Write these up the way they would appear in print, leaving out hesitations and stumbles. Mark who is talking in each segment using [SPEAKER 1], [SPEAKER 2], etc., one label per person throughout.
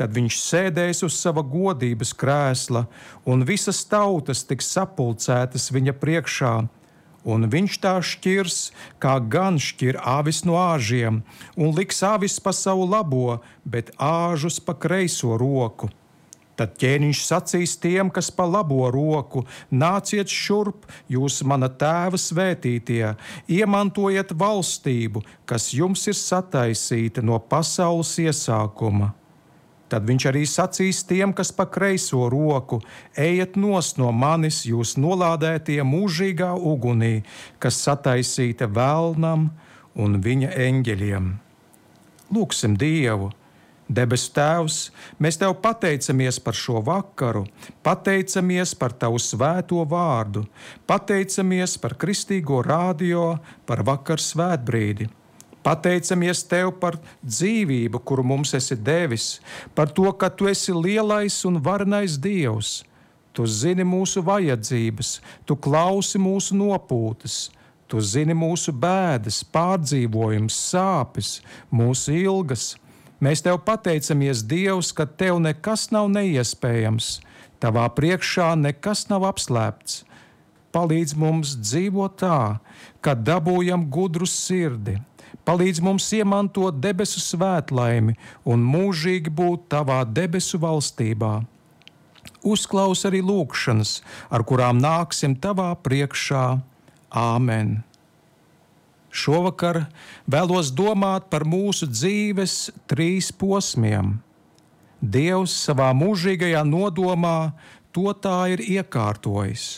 [SPEAKER 1] Tad viņš sēdēs uz sava godības krēsla, un visas tautas tiks sapulcētas viņa priekšā. Un viņš tā šķirs, kā gan šķir avis no āžiem, un liks avis pa savu labo, bet āžus pa kreiso roku. Tad ķēniņš sacīs tiem, kas pa labo roku: nāciet šurp, jūs mana tēva svētītie, iemantojiet valstību, kas jums ir sataisīta no pasaules iesākuma. Tad viņš arī sacīs tiem, kas pa kreiso roku: ejiet nost no manis, jūs nolādētie mūžīgā ugunī, kas sataisīta velnam un viņa eņģeļiem. Lūksim Dievu. Debesu Tēvs, mēs Tev pateicamies par šo vakaru, pateicamies par Tavu svēto vārdu, pateicamies par Kristīgo radio, par vakar svētbrīdi. Pateicamies Tev par dzīvību, kuru mums esi devis, par to, ka Tu esi lielais un varenais Dievs. Tu zini mūsu vajadzības, Tu klausi mūsu nopūtas, Tu zini mūsu bēdas, pārdzīvojums, sāpes, mūsu ilgas. Mēs Tev pateicamies, Dievs, ka Tev nekas nav neiespējams, Tavā priekšā nekas nav apslēpts. Palīdz mums dzīvot tā, ka dabūjam gudru sirdi. Palīdz mums iemantot debesu svētlaimi un mūžīgi būt Tavā debesu valstībā. Uzklaus arī lūgšanas, ar kurām nāksim Tavā priekšā. Āmen. Šovakar vēlos domāt par mūsu dzīves 3 posmiem. Dievs savā mūžīgajā nodomā to tā ir iekārtojis.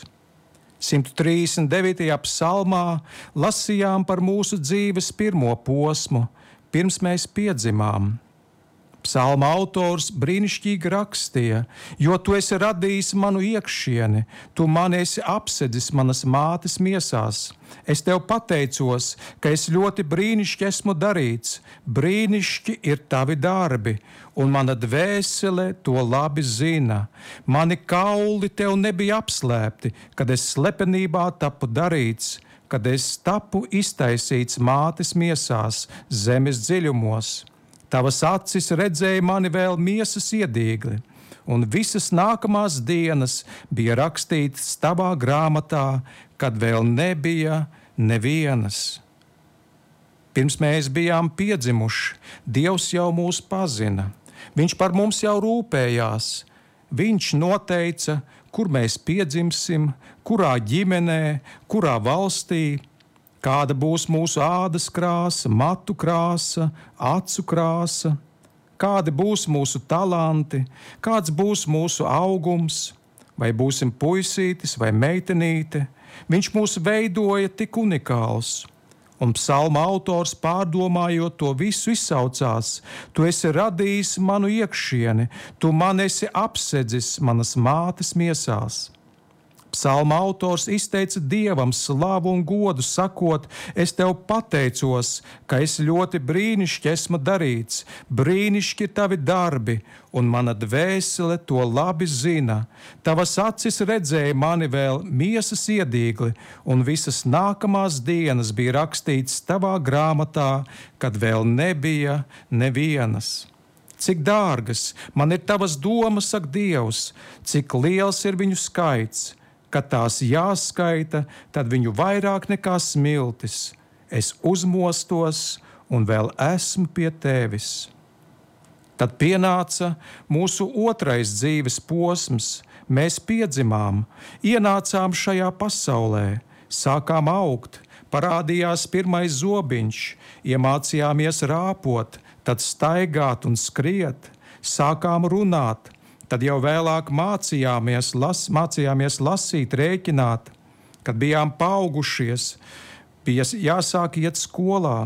[SPEAKER 1] 139. psalmā lasījām par mūsu dzīves 1. posmu, pirms mēs piedzimām. Psalma autors brīnišķīgi rakstīja: jo Tu esi radījis manu iekšieni, Tu mani esi apsedzis manas mātes miesās. Es Tev pateicos, ka es ļoti brīnišķi esmu darīts, brīnišķi ir Tavi darbi, un mana dvēsele to labi zina. Mani kauli Tev nebija apslēpti, kad es slepenībā tapu darīts, kad es tapu iztaisīts mātes miesās, zemes dziļumos. Tavas acis redzēja mani vēl miesas iedīgli, un visas nākamās dienas bija rakstītas Tavā grāmatā, kad vēl nebija nevienas. Pirms mēs bijām piedzimuši, Dievs jau mūs pazina. Viņš par mums jau rūpējās. Viņš noteica, kur mēs piedzimsim, kurā ģimenē, kurā valstī, kāda būs mūsu ādas krāsa, matu krāsa, acu krāsa, kādi būs mūsu talanti, kāds būs mūsu augums, vai būsim puisītis vai meitenīte. Viņš mūs veidoja tik unikāls. Un psalma autors, pārdomājot to visu, izsaucās: Tu esi radījis manu iekšieni, Tu man esi apsedzis manas mātes miesās. Psalma autors izteica Dievam slavu un godu, sakot: es Tev pateicos, ka es ļoti brīnišķi esmu darīts, brīnišķi Tavi darbi, un mana dvēsele to labi zina. Tavas acis redzēja mani vēl miesas iedīgli, un visas nākamās dienas bija rakstīts Tavā grāmatā, kad vēl nebija nevienas. Cik dārgas man ir Tavas domas, saka Dievs, cik liels ir viņu skaits. Kad tās jāskaita, tad viņu vairāk nekā smiltis. Es uzmostos un vēl esmu pie Tevis. Tad pienāca mūsu 2. dzīves posms. Mēs piedzimām, ienācām šajā pasaulē, sākām augt, parādījās 1. zobiņš, iemācījāmies rāpot, tad staigāt un skriet, sākām runāt. Tad jau vēlāk mācījāmies lasīt, rēķināt. Kad bijām paaugušies, bija jāsāk iet skolā.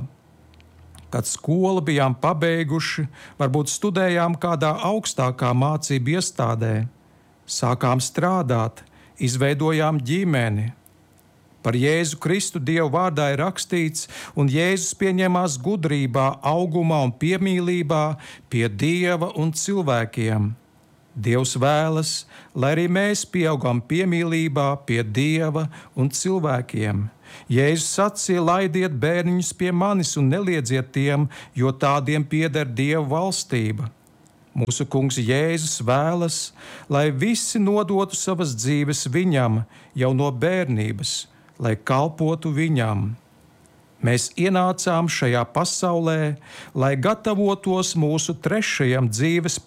[SPEAKER 1] Kad skolu bijām pabeiguši, varbūt studējām kādā augstākā mācību iestādē. Sākām strādāt, izveidojām ģimeni. Par Jēzu Kristu Dieva vārdā ir rakstīts, un Jēzus pieņemās gudrībā, augumā un piemīlībā pie Dieva un cilvēkiem. Dievs vēlas, lai arī mēs pieaugam piemīlībā pie Dieva un cilvēkiem. Jēzus sacīja: laidiet bērniņus pie manis un neliedziet tiem, jo tādiem pieder Dieva valstība. Mūsu Kungs Jēzus vēlas, lai visi nodotu savas dzīves viņam jau no bērnības, lai kalpotu viņam. Mēs ienācām šajā pasaulē, lai gatavotos mūsu trešajam dzīves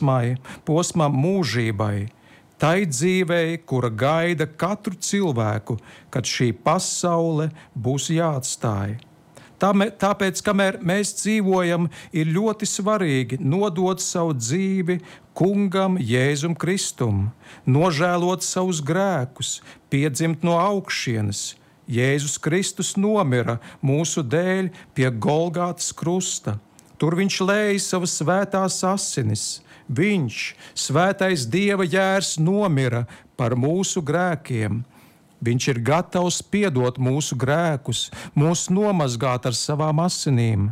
[SPEAKER 1] posmam mūžībai, tai dzīvei, kura gaida katru cilvēku, kad šī pasaule būs jāatstāj. Tāpēc, kamēr mēs dzīvojam, ir ļoti svarīgi nodot savu dzīvi Kungam Jēzum Kristum, nožēlot savus grēkus, piedzimt no augšienes. Jēzus Kristus nomira mūsu dēļ pie Golgātas krusta. Tur viņš lēja savas svētās asinis. Viņš, svētais Dieva jērs, nomira par mūsu grēkiem. Viņš ir gatavs piedot mūsu grēkus, mūs nomazgāt ar savām asinīm.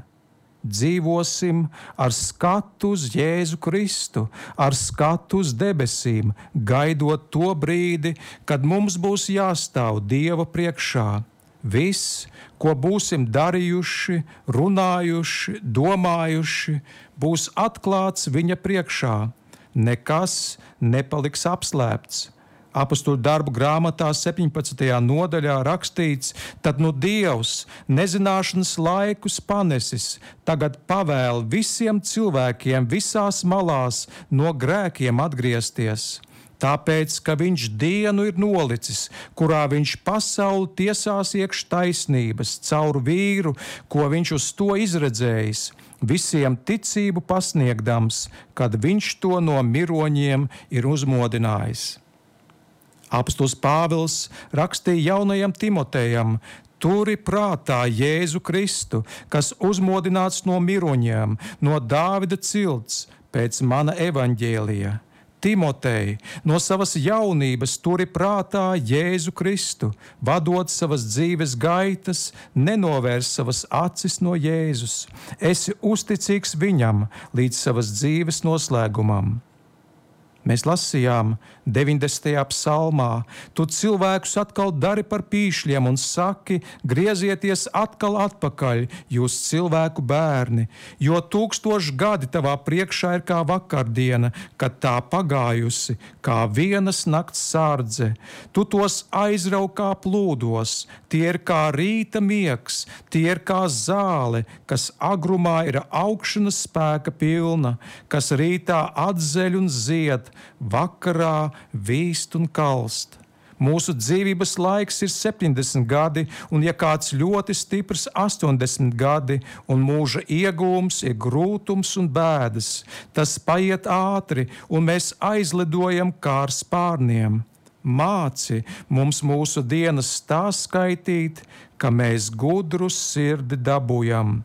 [SPEAKER 1] Dzīvosim ar skatu uz Jēzu Kristu, ar skatu uz debesīm, gaidot to brīdi, kad mums būs jāstāv Dieva priekšā. Viss, ko būsim darījuši, runājuši, domājuši, būs atklāts viņa priekšā. Nekas nepaliks apslēpts. Apostulu darbu grāmatā 17. nodaļā rakstīts, tad nu Dievs nezināšanas laikus panesis, tagad pavēl visiem cilvēkiem visās malās no grēkiem atgriezties. Tāpēc, ka viņš dienu ir nolicis, kurā viņš pasauli tiesās iekš taisnības, caur vīru, ko viņš uz to izredzējis, visiem ticību pasniegdams, kad viņš to no miroņiem ir uzmodinājis. Apostols Pāvils rakstīja jaunajam Timotejam: turi prātā Jēzu Kristu, kas uzmodināts no miroņiem, no Dāvida cilts, pēc mana evaņģēlija. Timotej, no savas jaunības turi prātā Jēzu Kristu, vadot savas dzīves gaitas, nenovērs savas acis no Jēzus. Esi uzticīgs viņam līdz savas dzīves noslēgumam. Mēs lasījām 90. psalmā: tu cilvēkus atkal dari par pīšļiem un saki, griezieties atkal atpakaļ, jūs cilvēku bērni, jo 1000 gadi tavā priekšā ir kā vakardiena, kad tā pagājusi, kā vienas nakts sārdze. Tu tos aizrauj kā plūdos, tie ir kā rīta miegs, tie ir kā zāle, kas agrumā ir augšanas spēka pilna, kas rītā atzeļ un zied, vakarā vīst un kalst. Mūsu dzīvības laiks ir 70 gadi, un ja kāds ļoti stiprs 80 gadi, un mūža iegūms ir grūtums un bēdas, tas paiet ātri, un mēs aizlidojam kā ar spārniem. Māci mums mūsu dienas tā skaitīt, ka mēs gudru sirdi dabūjam.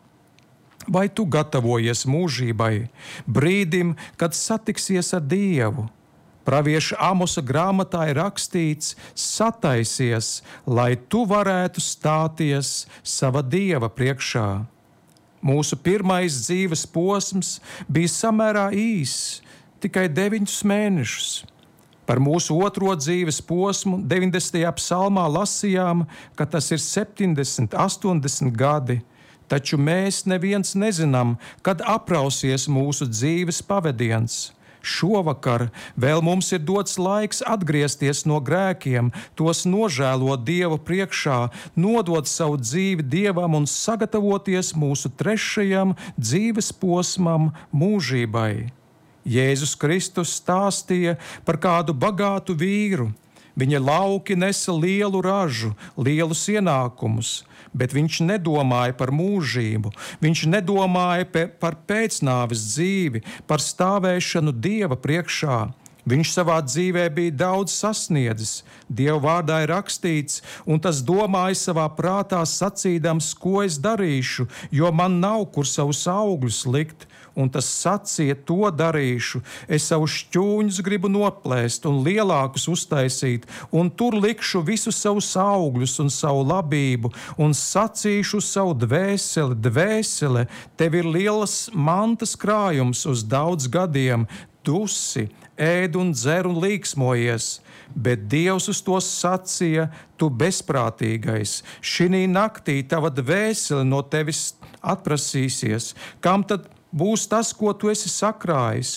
[SPEAKER 1] Vai tu gatavojies mūžībai, brīdim, kad satiksies ar Dievu? Pravieša Amosa grāmatā ir rakstīts: sataisies, lai tu varētu stāties sava Dieva priekšā. Mūsu pirmais dzīves posms bija samērā īss, tikai 9 mēnešus. Par mūsu otro dzīves posmu 90. psalmā lasījām, ka tas ir 70, 80 gadi. Taču mēs neviens nezinām, kad aprausies mūsu dzīves pavadiens. Šovakar vēl mums ir dots laiks atgriezties no grēkiem, tos nožēlot Dieva priekšā, nodot savu dzīvi Dievam un sagatavoties mūsu trešajam dzīves posmam mūžībai. Jēzus Kristus stāstīja par kādu bagātu vīru. Viņa lauki nesa lielu ražu, lielus ienākumus, bet viņš nedomāja par mūžību, viņš nedomāja par pēcnāves dzīvi, par stāvēšanu Dieva priekšā. Viņš savā dzīvē bija daudz sasniedzis, Dieva vārdā ir rakstīts, un tas domāja savā prātā sacīdams, ko es darīšu, jo man nav kur savus augļus likt. Un tas sacīja, to darīšu. Es savus šķūņus gribu noplēst un lielākus uztaisīt, un tur likšu visus savus augļus un savu labību, un sacīšu savu dvēseli, dvēsele, tev ir lielas mantas krājums uz daudz gadiem, dusi, ēd un dzer un līksmojies. Bet Dievs uz to sacīja, tu bezprātīgais, šinī naktī tava dvēsele no tevis atprasīsies, kam tad būs tas, ko tu esi sakrājis?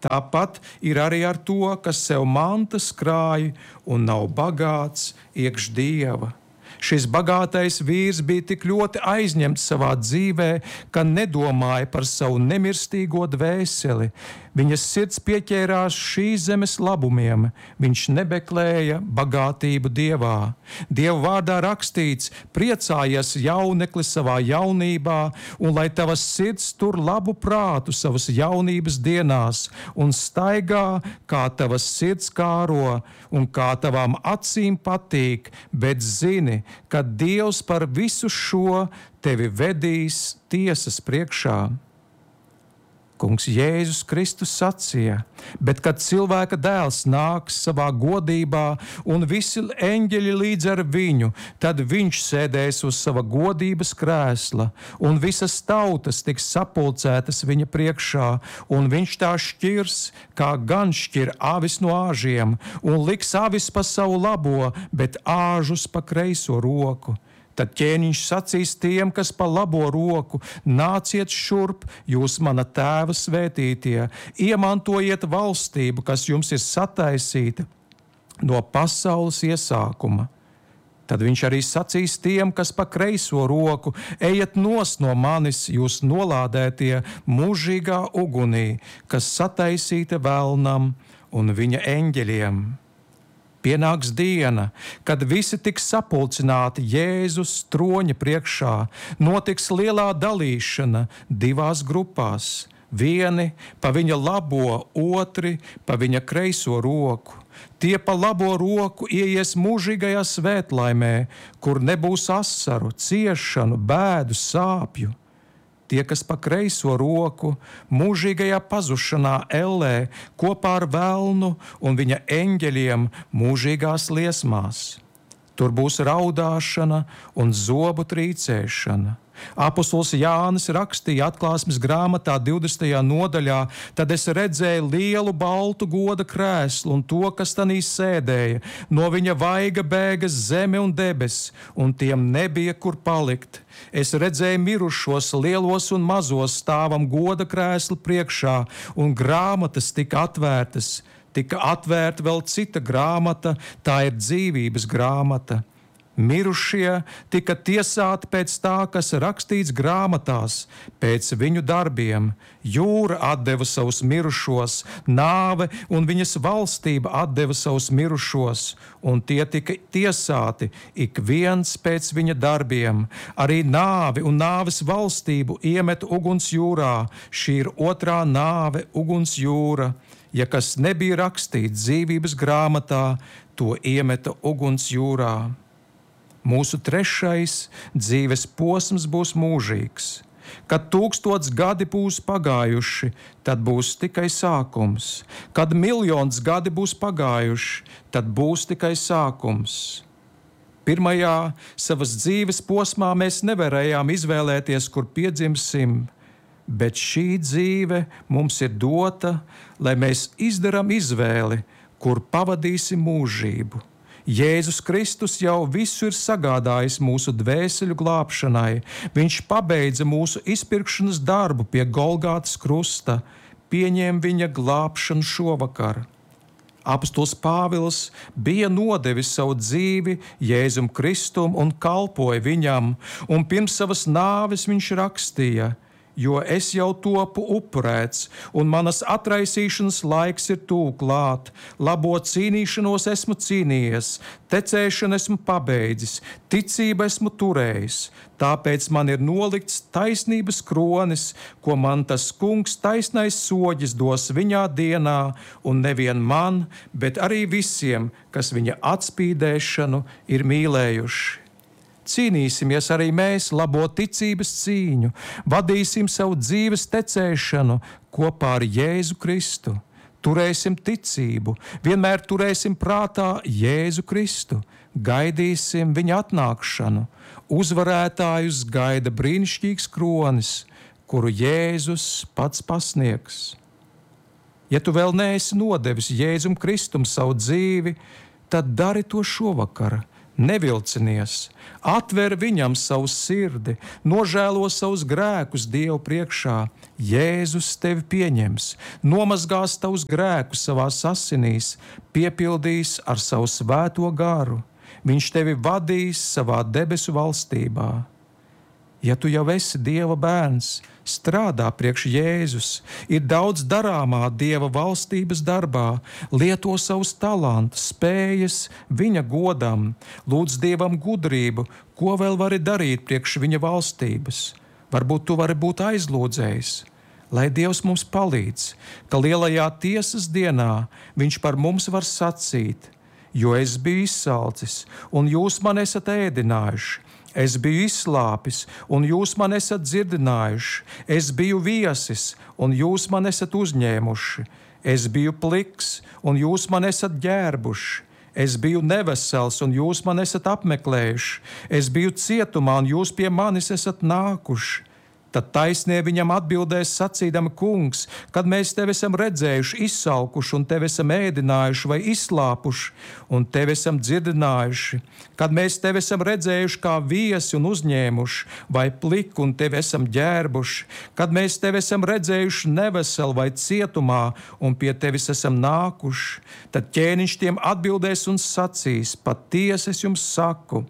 [SPEAKER 1] Tāpat ir arī ar to, kas sev mantas krāj un nav bagāts iekš Dieva. Šis bagātais vīrs bija tik ļoti aizņemts savā dzīvē, ka nedomāja par savu nemirstīgo dvēseli. Viņas sirds pieķērās šīs zemes labumiem, viņš nemeklēja bagātību Dievā. Dieva vārdā rakstīts: priecājies, jaunekli, savā jaunībā, un lai tavas sirds tur labu prātu savas jaunības dienās, un staigā, kā tavas sirds kāro, un kā tavām acīm patīk, bet zini, ka Dievs par visu šo tevi vedīs tiesas priekšā. Kungs Jēzus Kristus sacīja: bet kad cilvēka dēls nāks savā godībā un visi eņģeļi līdz ar viņu, tad viņš sēdēs uz sava godības krēsla, un visas tautas tiks sapulcētas viņa priekšā, un viņš tā šķirs, kā gan šķir avis no āžiem, un liks avis pa savu labo, bet āžus pa kreiso roku. Tad ķēniņš sacīs tiem, kas pa labo roku: nāciet šurp, jūs mana tēva svētītie, iemantojiet valstību, kas jums ir sataisīta no pasaules iesākuma. Tad viņš arī sacīs tiem, kas pa kreiso roku: ejiet nost no manis, jūs nolādētie mūžīgā ugunī, kas sataisīta velnam un viņa eņģeļiem. Pienāks diena, kad visi tiks sapulcināti Jēzus troņa priekšā. Notiks lielā dalīšana divās grupās. Vieni pa viņa labo, otri pa viņa kreiso roku. Tie pa labo roku ieies mūžīgajā svētlaimē, kur nebūs asaru, ciešanu, bēdu, sāpju. Tie, kas pa kreiso roku, mūžīgajā pazušanā ellē kopā ar velnu un viņa eņģeļiem mūžīgās liesmās. Tur būs raudāšana un zobu trīcēšana. Apostols Jānis rakstīja Atklāsmes grāmatā 20. nodaļā: tad es redzēju lielu baltu goda krēslu un to, kas tanī sēdēja. No viņa vaiga bēga zeme un debes, un tiem nebija kur palikt. Es redzēju mirušos, lielos un mazos stāvam goda krēslu priekšā, un grāmatas tika atvērtas. Tika atvērta vēl cita grāmata, tā ir dzīvības grāmata. Mirušie tika tiesāti pēc tā, kas rakstīts grāmatās, pēc viņu darbiem. Jūra atdeva savus mirušos, nāve un viņas valstība atdeva savus mirušos, un tie tika tiesāti ik viens pēc viņa darbiem. Arī nāvi un nāves valstību iemet uguns jūrā. Šī ir otrā nāve, uguns jūra. Ja kas nebija rakstīts dzīvības grāmatā, to iemeta uguns jūrā. Mūsu trešais dzīves posms būs mūžīgs. Kad 1000 gadi būs pagājuši, tad būs tikai sākums. Kad 1 000 gadi būs pagājuši, tad būs tikai sākums. Pirmajā savas dzīves posmā mēs nevarējām izvēlēties, kur piedzimsim, bet šī dzīve mums ir dota, lai mēs izdarām izvēli, kur pavadīsim mūžību. Jēzus Kristus jau visu ir sagādājis mūsu dvēseļu glābšanai. Viņš pabeidza mūsu izpirkšanas darbu pie Golgātas krusta, pieņēma viņa glābšanu šovakar. Apostols Pāvils bija nodevis savu dzīvi Jēzum Kristum un kalpoja viņam, un pirms savas nāves viņš rakstīja: jo es jau topu upurēts, un manas atraisīšanas laiks ir tuvu klāt. Labo cīnīšanos esmu cīnījies, tecēšanu esmu pabeidzis, ticību esmu turējis. Tāpēc man ir nolikts taisnības kronis, ko man tas kungs taisnais soģis dos viņā dienā, un nevien man, bet arī visiem, kas viņa atspīdēšanu ir mīlējuši. Cīnīsimies arī mēs labo ticības cīņu, vadīsim savu dzīves tecēšanu kopā ar Jēzu Kristu. Turēsim ticību, vienmēr turēsim prātā Jēzu Kristu, gaidīsim viņa atnākšanu. Uzvarētājus gaida brīnišķīgs kronis, kuru Jēzus pats pasniegs. Ja tu vēl neesi nodevis Jēzum Kristum savu dzīvi, tad dari to šovakar. Nevilcinies, atver viņam savu sirdi, nožēlo savus grēkus Dievu priekšā. Jēzus tevi pieņems, nomazgās tavus grēkus savās asinīs, piepildīs ar savu svēto garu. Viņš tevi vadīs savā debesu valstībā. Ja tu jau esi Dieva bērns, strādā priekš Jēzus, ir daudz darāmā Dieva valstības darbā, lieto savus talantus, spējas viņa godam, lūdz Dievam gudrību, ko vēl vari darīt priekš viņa valstības. Varbūt tu vari būt aizlūdzējs, lai Dievs mums palīdz, ka lielajā tiesas dienā viņš par mums var sacīt, jo es biju izsalcis, un jūs man esat ēdinājuši. Es biju izslāpis, un jūs man esat dzirdinājuši. Es biju viesis, un jūs man esat uzņēmuši. Es biju pliks, un jūs man esat ģērbuši. Es biju nevesels, un jūs man esat apmeklējuši. Es biju cietumā, un jūs pie manis esat nākuši. Tad taisnie viņam atbildēs sacīdami: Kungs, kad mēs tevi esam redzējuši izsalkuši un tevi esam ēdinājuši vai izslāpuši un tevi esam dzirdinājuši, kad mēs tevi esam redzējuši kā viesi un uzņēmuši vai pliku un tevi esam ģērbuši, kad mēs tevi esam redzējuši neveseli vai cietumā un pie tevis esam nākuši, tad ķēniņš tiem atbildēs un sacīs: Patiesi es jums saku,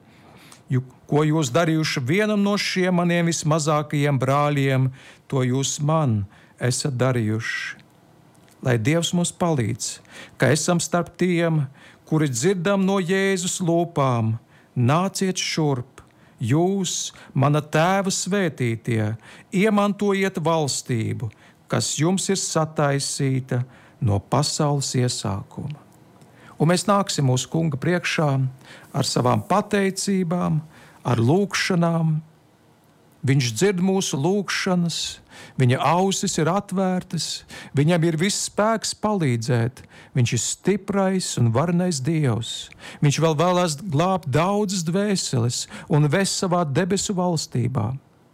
[SPEAKER 1] ko jūs darījuši vienam no šiem maniem vismazākajiem brāļiem, to jūs man esat darījuši. Lai Dievs mums palīdz, ka esam starp tiem, kuri dzirdam no Jēzus lūpām: Nāciet šurp, jūs, mana tēva svētītie, iemantojiet valstību, kas jums ir sataisīta no pasaules iesākuma. Un mēs nāksim mūsu Kunga priekšā ar savām pateicībām, ar lūkšanām. Viņš dzird mūsu lūkšanas, viņa ausis ir atvērtas, viņam ir viss spēks palīdzēt. Viņš ir stiprais un varenais Dievs. Viņš vēl vēlās glābt daudzas dvēseles un vest savā debesu valstībā.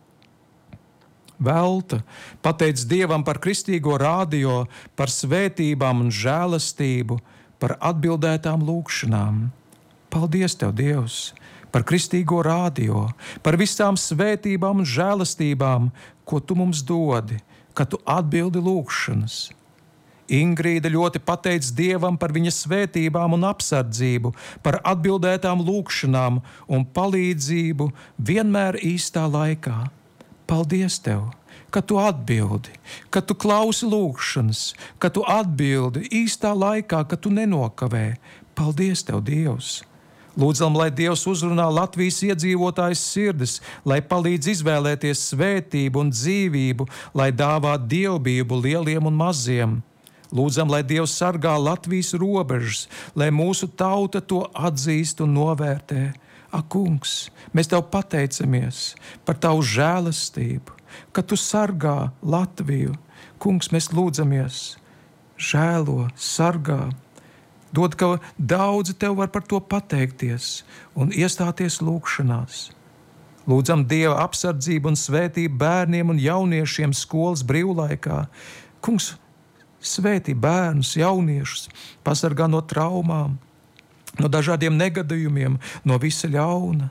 [SPEAKER 1] Velta pateic Dievam par kristīgo radio, par svētībām un žēlastību, par atbildētām lūkšanām. Paldies Tev, Dievs, par kristīgo radio, par visām svētībām un žēlastībām, ko Tu mums dodi, ka Tu atbildi lūkšanas. Ingrīda ļoti pateic Dievam par viņa svētībām un apsardzību, par atbildētām lūkšanām un palīdzību vienmēr īstā laikā. Paldies Tev, ka Tu atbildi, ka Tu klausi lūkšanas, ka Tu atbildi īstā laikā, ka Tu nenokavē. Paldies Tev, Dievs! Lūdzam, lai Dievs uzrunā Latvijas iedzīvotājs sirdis, lai palīdz izvēlēties svētību un dzīvību, lai dāvā dievbijību lieliem un maziem. Lūdzam, lai Dievs sargā Latvijas robežas, lai mūsu tauta to atzīst un novērtē. Ak, Kungs, mēs Tev pateicamies par Tavu žēlastību, ka Tu sargā Latviju. Kungs, mēs lūdzamies, žēlo, sargā. Dod, ka daudzi Tev var par to pateikties un iestāties lūkšanās. Lūdzam Dieva apsardzību un svētību bērniem un jauniešiem skolas brīvlaikā. Kungs, svētī bērnus, jauniešus, pasargā no traumām, no dažādiem negadījumiem, no visa ļauna.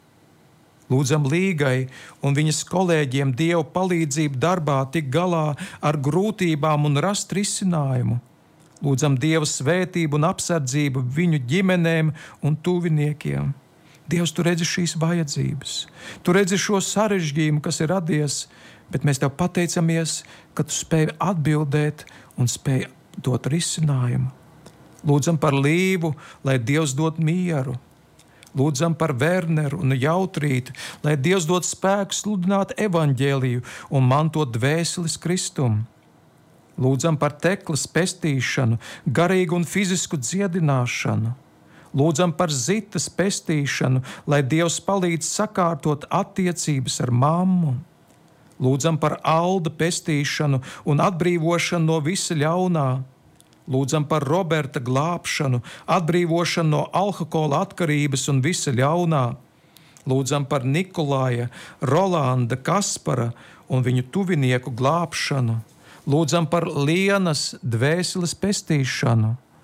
[SPEAKER 1] Lūdzam Līgai un viņas kolēģiem Dievu palīdzību darbā tik galā ar grūtībām un rast risinājumu. Lūdzam Dieva svētību un apsardzību viņu ģimenēm un tuviniekiem. Dievs, Tu redzi šīs vajadzības, Tu redzi šo sarežģījumu, kas ir radies, bet mēs Tev pateicamies, ka Tu spēj atbildēt un spēj dot risinājumu. Lūdzam par Līvu, lai Dievs dod mieru. Lūdzam par Werneru un Jautrītu, lai Dievs dod spēku sludināt evaņģēliju un mantot dvēseles Kristumu. Lūdzam par Teklas pestīšanu, garīgu un fizisku dziedināšanu. Lūdzam par Zitas pestīšanu, lai Dievs palīdz sakārtot attiecības ar mammu. Lūdzam par Alda pestīšanu un atbrīvošanu no visa ļaunā. Lūdzam par Roberta glābšanu, atbrīvošanu no alkohola atkarības un visa ļaunā. Lūdzam par Nikolāja, Rolanda, Kaspara un viņu tuvinieku glābšanu. Lūdzam par Lienas dvēseles pestīšanu.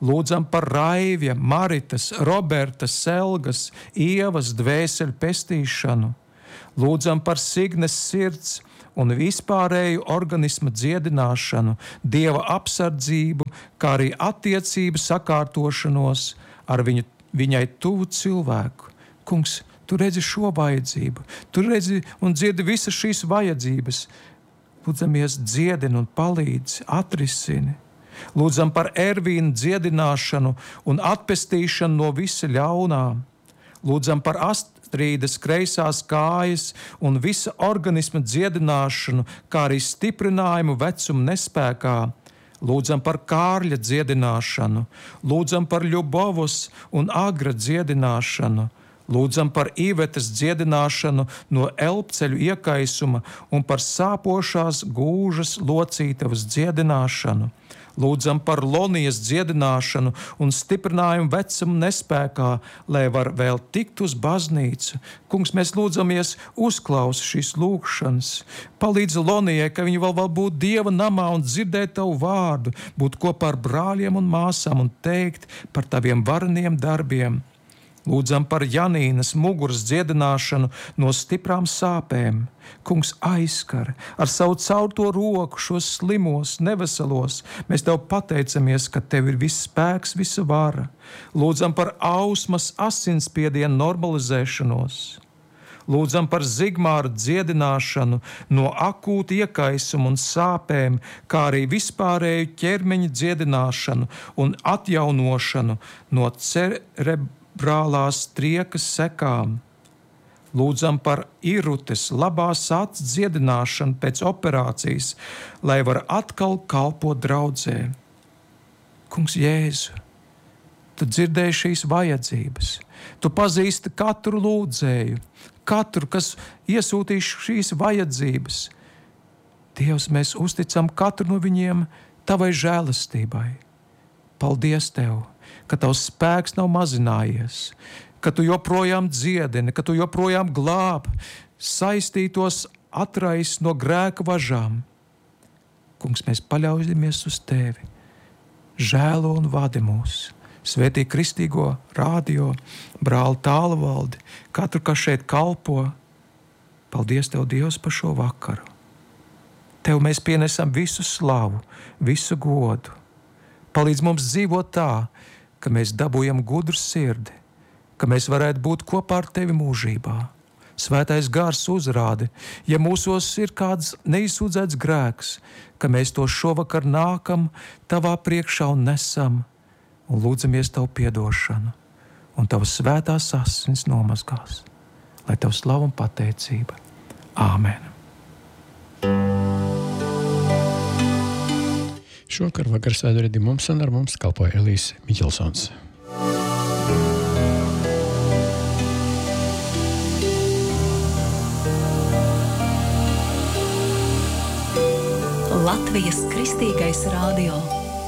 [SPEAKER 1] Lūdzam par Raivja, Maritas, Robertas, Selgas, Ievas dvēseļu pestīšanu. Lūdzam par Signes sirds un vispārēju organisma dziedināšanu, Dieva apsardzību, kā arī attiecību sakārtošanos ar viņai tuvu cilvēku. Kungs, tu redzi šo vajadzību, tu redzi un dzirdi visas šīs vajadzības. Lūdzamies, dziedini un palīdzi, atrisini. Lūdzam par Ervīnu dziedināšanu un atpestīšanu no visa ļaunā. Lūdzam par Astrīdas kreisās kājas un visa organisma dziedināšanu, kā arī stiprinājumu vecuma nespēkā. Lūdzam par Kārļa dziedināšanu, lūdzam par Ļubovas un Agra dziedināšanu, lūdzam par Ivetas dziedināšanu no elpceļu iekaisuma un par sāpošās gūžas locītavas dziedināšanu. Lūdzam par Lonijas dziedināšanu un stiprinājumu vecuma nespēkā, lai var vēl tikt uz baznīcu. Kungs, mēs lūdzamies, uzklausi šīs lūgšanas. Palīdzi Lonijai, ka viņa vēl būt Dieva namā un dzirdēt tavu vārdu, būt kopā ar brāļiem un māsām un teikt par taviem vareniem darbiem. Lūdzam par Janīnas muguras dziedināšanu no stiprām sāpēm. Kungs, aizskar ar savu caurto roku šos slimos, neveselos. Mēs tev pateicamies, ka tev ir viss spēks, visa vara. Lūdzam par Ausmas asinsspiedienu normalizēšanos. Lūdzam par Zigmāra dziedināšanu no akūta iekaisuma un sāpēm, kā arī vispārēju ķermeņa dziedināšanu un atjaunošanu no cerebrālās triekas sekām. Lūdzam par Irutes labās acis dziedināšanu pēc operācijas, lai var atkal kalpot draudzē. Kungs Jēzu, tu dzirdēji šīs vajadzības, tu pazīsti katru lūdzēju, katru, kas iesūtīs šīs vajadzības. Dievs, mēs uzticam katru no viņiem tavai žēlastībai. Paldies tev, ka tavs spēks nav mazinājies, ka tu joprojām dziedini, ka tu joprojām glāb saistītos atrais no grēka važām. Kungs, mēs paļaujamies uz tevi. Žēlo un vadi mūs. Svētī kristīgo rādio, brāli Tālvaldi, katru, kas šeit kalpo. Paldies tev, Dievs, par šo vakaru. Tev mēs pienesam visu slavu, visu godu. Palīdz mums dzīvot tā, ka mēs dabūjam gudru sirdi, ka mēs varētu būt kopā ar tevi mūžībā. Svētais gars uzrādi, ja mūsos ir kāds neizsūdzēts grēks, ka mēs to šovakar nākam tavā priekšā un nesam un lūdzamies tavu piedošanu, un tavas svētās asins nomazgās, lai tavu slavu un pateicība. Āmen.
[SPEAKER 2] Šovakar vakarsvētku raidījumā mums un ar mums kalpoja Elīze Miķelsons.
[SPEAKER 3] Latvijas Kristīgais radio.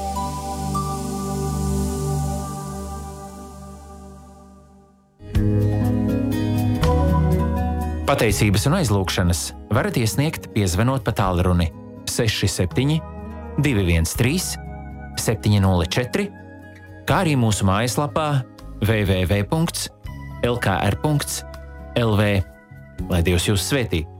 [SPEAKER 4] Pateicības un aizlūgšanas varat iesniegt, piezvanot pa tālruni 67 213 704, kā arī mūsu mājaslapā www.lkr.lv. Lai Dievs jūs svētī!